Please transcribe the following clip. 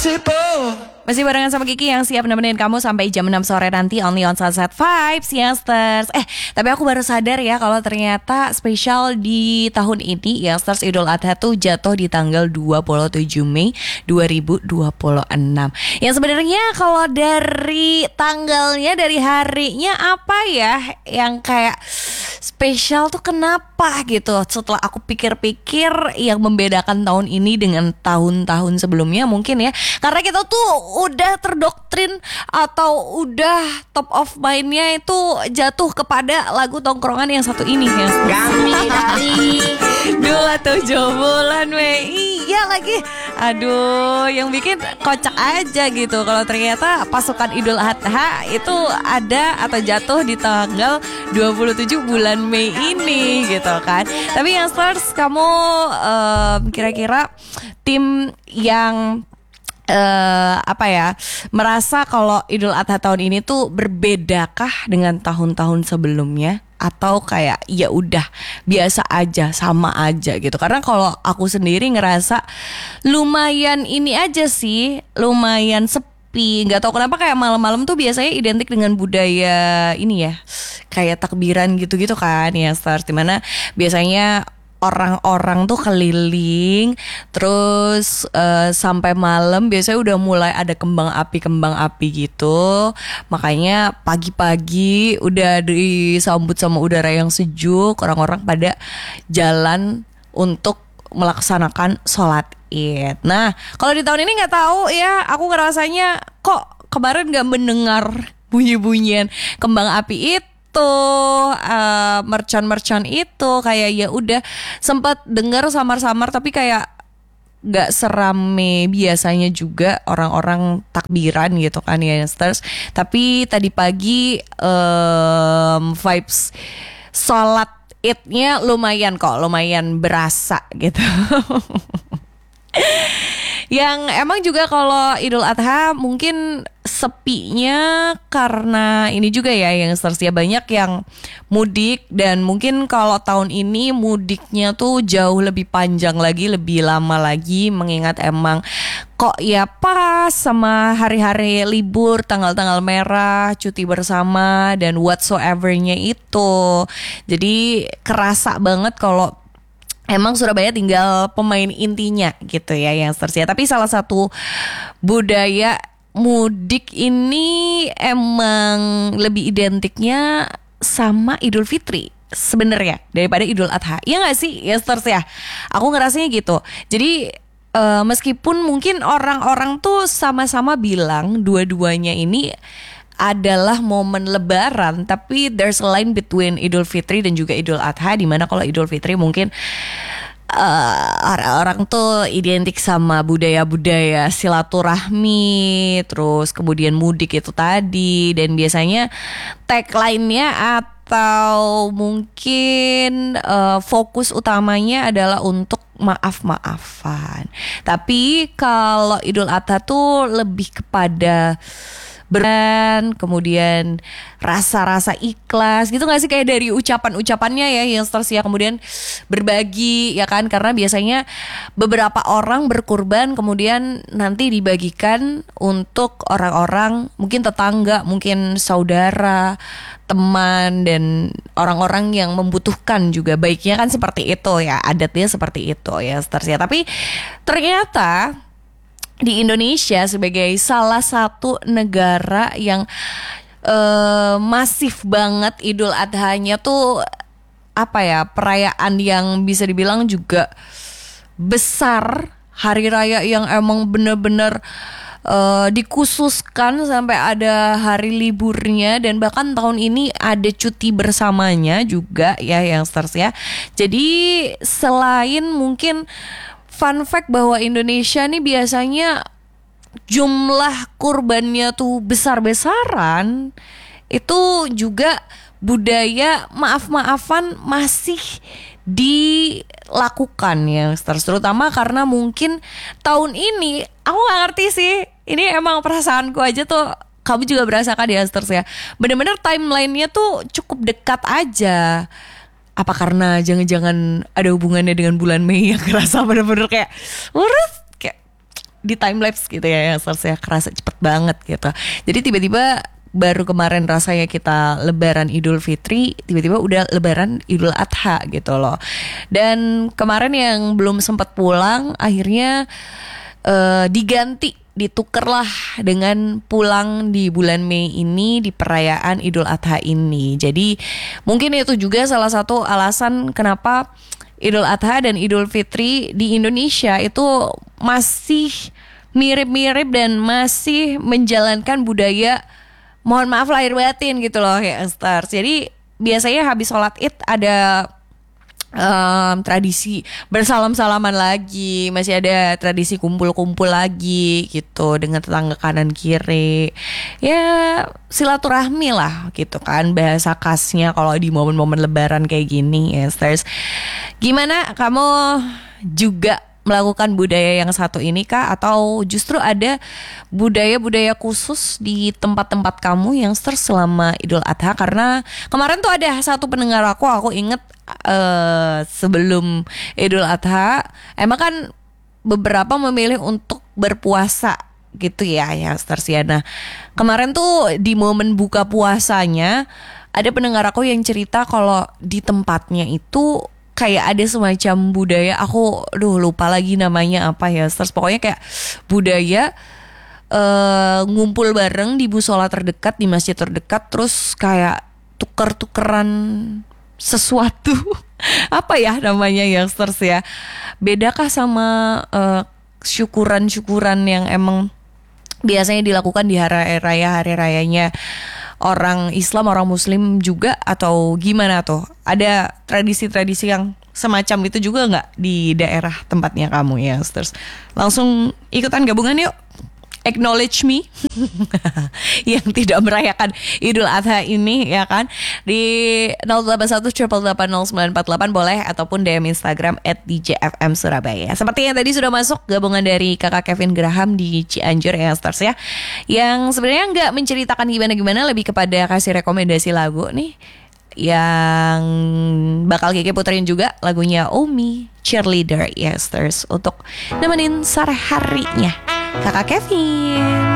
Masih barengan sama Kiki yang siap nemenin kamu sampai jam 6 sore nanti only on Sunset Vibes, Youngsters. Tapi aku baru sadar ya kalau ternyata spesial di tahun ini Youngsters Idul Adha tuh jatuh di tanggal 27 Mei 2026. Yang sebenarnya kalau dari tanggalnya, dari harinya apa ya yang kayak spesial tuh kenapa gitu. Setelah aku pikir-pikir yang membedakan tahun ini dengan tahun-tahun sebelumnya mungkin ya karena kita tuh udah terdoktrin atau udah top of mind-nya itu jatuh kepada lagu tongkrongan yang satu ini ya. Kami dari 27 bulan Mei. Iya lagi. Aduh, yang bikin kocak aja gitu kalau ternyata pasukan Idul Adha itu ada atau jatuh di tanggal 27 bulan Mei ini gitu kan. Tapi yang stars kamu kira-kira tim yang merasa kalau Idul Adha tahun ini tuh berbedakah dengan tahun-tahun sebelumnya atau kayak ya udah biasa aja, sama aja gitu. Karena kalau aku sendiri ngerasa lumayan ini aja sih, lumayan sepi. Nggak tahu kenapa kayak malam-malam tuh biasanya identik dengan budaya ini ya, kayak takbiran gitu-gitu kan ya stars, dimana biasanya orang-orang tuh keliling terus sampai malam biasanya udah mulai ada kembang api gitu. Makanya pagi-pagi udah disambut sama udara yang sejuk, orang-orang pada jalan untuk melaksanakan sholat Id. Nah, kalau di tahun ini nggak tahu ya, aku ngerasanya kok kemarin nggak mendengar bunyi-bunyian kembang api itu. Mercon itu kayak ya udah sempat dengar samar-samar tapi kayak nggak serame biasanya juga orang-orang takbiran gitu kan ya stars. Tapi tadi pagi vibes sholat Idnya lumayan berasa gitu. Yang emang juga kalau Idul Adha mungkin sepinya karena ini juga ya yang seterusnya banyak yang mudik. Dan mungkin kalau tahun ini mudiknya tuh jauh lebih panjang lagi, lebih lama lagi. Mengingat emang kok ya pas sama hari-hari libur, tanggal-tanggal merah, cuti bersama dan whatsoever-nya itu. Jadi kerasa banget kalau emang Surabaya tinggal pemain intinya gitu ya yang seterusnya. Tapi salah satu budaya mudik ini emang lebih identiknya sama Idul Fitri sebenarnya daripada Idul Adha. Iya gak sih ya stars ya? Aku ngerasanya gitu. Jadi meskipun mungkin orang-orang tuh sama-sama bilang dua-duanya ini adalah momen lebaran, tapi there's a line between Idul Fitri dan juga Idul Adha, dimana kalau Idul Fitri mungkin orang-orang tuh identik sama budaya-budaya silaturahmi, terus kemudian mudik itu tadi, dan biasanya tagline-nya atau mungkin fokus utamanya adalah untuk maaf-maafan. Tapi kalau Idul Adha tuh lebih kepada kemudian rasa-rasa ikhlas gitu gak sih, kayak dari ucapan-ucapannya ya yang seterusnya, kemudian berbagi ya kan, karena biasanya beberapa orang berkurban kemudian nanti dibagikan untuk orang-orang mungkin tetangga, mungkin saudara, teman, dan orang-orang yang membutuhkan juga. Baiknya kan seperti itu ya, adatnya seperti itu ya seterusnya. Tapi ternyata di Indonesia sebagai salah satu negara yang masif banget Idul Adhanya tuh perayaan yang bisa dibilang juga besar, hari raya yang emang bener-bener dikhususkan sampai ada hari liburnya, dan bahkan tahun ini ada cuti bersamanya juga ya yang stars ya. Jadi selain mungkin fun fact bahwa Indonesia nih biasanya jumlah kurbannya tuh besar-besaran, itu juga budaya maaf-maafan masih dilakukan ya, terutama karena mungkin tahun ini aku gak ngerti sih, ini emang perasaanku aja tuh, kamu juga berasakan ya stars ya, bener-bener timelinenya tuh cukup dekat aja. Apa karena jangan-jangan ada hubungannya dengan bulan Mei yang kerasa bener-bener kayak urus, kayak di time lapse gitu ya, ya kerasa cepet banget gitu. Jadi tiba-tiba baru kemarin rasanya kita Lebaran Idul Fitri, tiba-tiba udah Lebaran Idul Adha gitu loh. Dan kemarin yang belum sempat pulang, akhirnya ditukerlah dengan pulang di bulan Mei ini di perayaan Idul Adha ini. Jadi mungkin itu juga salah satu alasan kenapa Idul Adha dan Idul Fitri di Indonesia itu masih mirip-mirip dan masih menjalankan budaya, mohon maaf lahir batin gitu loh ya Stars. Jadi biasanya habis sholat Id ada tradisi bersalam-salaman lagi, masih ada tradisi kumpul-kumpul lagi gitu dengan tetangga kanan kiri. Ya silaturahmi lah gitu kan bahasa khasnya kalau di momen-momen Lebaran kayak gini ya Stars. Gimana kamu juga melakukan budaya yang satu ini kah, atau justru ada budaya-budaya khusus di tempat-tempat kamu yang selama Idul Adha? Karena kemarin tuh ada satu pendengar aku inget sebelum Idul Adha emang kan beberapa memilih untuk berpuasa gitu ya Starsiana. Kemarin tuh di momen buka puasanya ada pendengar aku yang cerita kalau di tempatnya itu kayak ada semacam budaya, aku lupa lagi namanya apa ya Stars. Pokoknya kayak budaya ngumpul bareng di musola terdekat, di masjid terdekat, terus kayak tuker-tukeran sesuatu. Apa ya namanya ya Stars ya? Bedakah sama syukuran-syukuran yang emang biasanya dilakukan di hari rayanya orang Islam, orang Muslim juga, atau gimana tuh? Ada tradisi-tradisi yang semacam itu juga nggak di daerah tempatnya kamu ya, Sters? Langsung ikutan gabungan yuk. Acknowledge me yang tidak merayakan Idul Adha ini ya kan. Di 0818880948 boleh, ataupun DM Instagram @djfmsurabaya. Seperti yang tadi sudah masuk gabungan dari kakak Kevin Graham di Cianjur ya Stars ya, yang sebenarnya nggak menceritakan gimana-gimana, lebih kepada kasih rekomendasi lagu nih yang bakal Kiki puterin juga, lagunya Omi Cheerleader ya Stars, untuk nemenin sore harinya kakak Kevin.